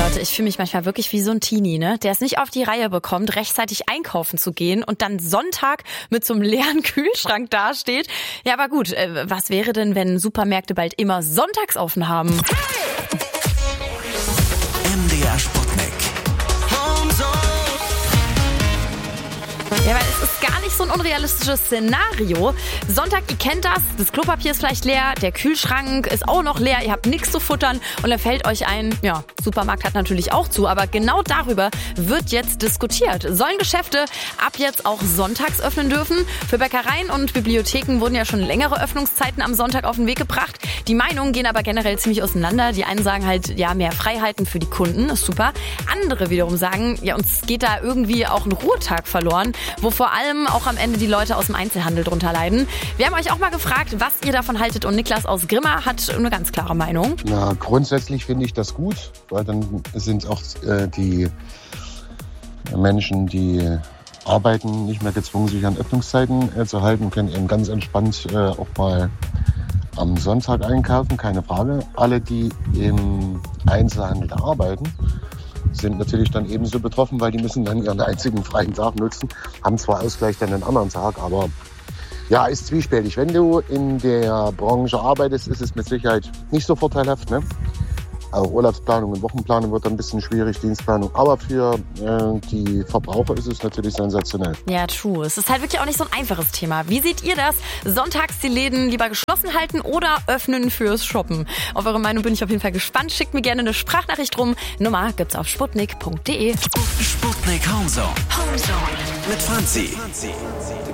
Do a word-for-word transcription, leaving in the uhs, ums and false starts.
Leute, ich fühle mich manchmal wirklich wie so ein Teenie, ne? Der es nicht auf die Reihe bekommt, rechtzeitig einkaufen zu gehen und dann Sonntag mit so einem leeren Kühlschrank dasteht. Ja, aber gut, äh, was wäre denn, wenn Supermärkte bald immer sonntags offen haben? M D R Sputnik. Ja, weil es ist gar nicht so ein unrealistisches Szenario. Sonntag, ihr kennt das, das Klopapier ist vielleicht leer, der Kühlschrank ist auch noch leer, ihr habt nichts zu futtern und dann fällt euch ein, ja, Supermarkt hat natürlich auch zu, aber genau darüber wird jetzt diskutiert. Sollen Geschäfte ab jetzt auch sonntags öffnen dürfen? Für Bäckereien und Bibliotheken wurden ja schon längere Öffnungszeiten am Sonntag auf den Weg gebracht. Die Meinungen gehen aber generell ziemlich auseinander. Die einen sagen halt, ja, mehr Freiheiten für die Kunden, ist super. Andere wiederum sagen, ja, uns geht da irgendwie auch ein Ruhetag verloren, wo vor allem auch am Ende die Leute aus dem Einzelhandel drunter leiden. Wir haben euch auch mal gefragt, was ihr davon haltet und Niklas aus Grimma hat eine ganz klare Meinung. Na, grundsätzlich finde ich das gut, weil dann sind auch äh, die Menschen, die arbeiten, nicht mehr gezwungen, sich an Öffnungszeiten äh, zu halten, können eben ganz entspannt äh, auch mal am Sonntag einkaufen, keine Frage. Alle, die im Einzelhandel arbeiten, sind natürlich dann ebenso betroffen, weil die müssen dann ihren einzigen freien Tag nutzen, haben zwar Ausgleich dann einen anderen Tag, aber ja, ist zwiespältig. Wenn du in der Branche arbeitest, ist es mit Sicherheit nicht so vorteilhaft, ne? Auch Urlaubsplanung und Wochenplanung wird dann ein bisschen schwierig, Dienstplanung. Aber für äh, die Verbraucher ist es natürlich sensationell. Ja, true. Es ist halt wirklich auch nicht so ein einfaches Thema. Wie seht ihr das? Sonntags die Läden lieber geschlossen halten oder öffnen fürs Shoppen? Auf eure Meinung bin ich auf jeden Fall gespannt. Schickt mir gerne eine Sprachnachricht rum. Nummer gibt's auf sputnik punkt de. Sputnik Homezone. Homezone. Mit Franzi.